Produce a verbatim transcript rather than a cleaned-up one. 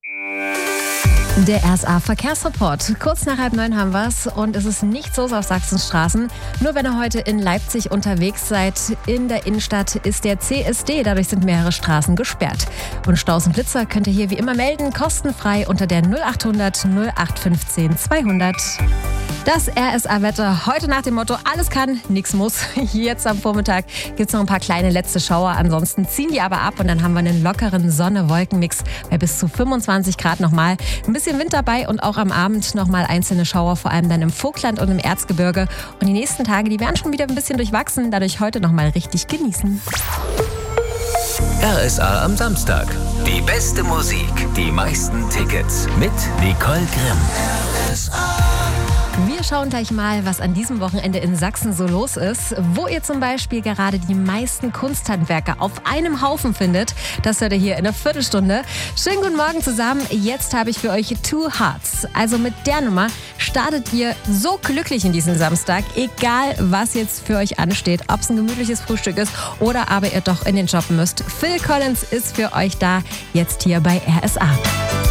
Der R S A-Verkehrsreport. Kurz nach halb neun haben wir es und es ist nichts los auf Sachsens Straßen. Nur wenn ihr heute in Leipzig unterwegs seid, in der Innenstadt ist der C S D. Dadurch sind mehrere Straßen gesperrt. Und Staus und Blitzer könnt ihr hier wie immer melden, kostenfrei unter der null achthundert null acht fünfzehn zweihundert. Das R S A-Wetter heute nach dem Motto, alles kann, nichts muss. Jetzt am Vormittag gibt es noch ein paar kleine letzte Schauer. Ansonsten ziehen die aber ab und dann haben wir einen lockeren Sonne-Wolken-Mix bei bis zu fünfundzwanzig Grad nochmal. Ein bisschen Wind dabei und auch am Abend nochmal einzelne Schauer, vor allem dann im Vogtland und im Erzgebirge. Und die nächsten Tage, die werden schon wieder ein bisschen durchwachsen, dadurch heute nochmal richtig genießen. R S A am Samstag. Die beste Musik, die meisten Tickets mit Nicole Grimm. R S A. Wir schauen gleich mal, was an diesem Wochenende in Sachsen so los ist. Wo ihr zum Beispiel gerade die meisten Kunsthandwerker auf einem Haufen findet, das hört ihr hier in einer Viertelstunde. Schönen guten Morgen zusammen. Jetzt habe ich für euch Two Hearts. Also mit der Nummer startet ihr so glücklich in diesen Samstag, egal was jetzt für euch ansteht, ob es ein gemütliches Frühstück ist oder aber ihr doch in den Job müsst. Phil Collins ist für euch da, jetzt hier bei R S A.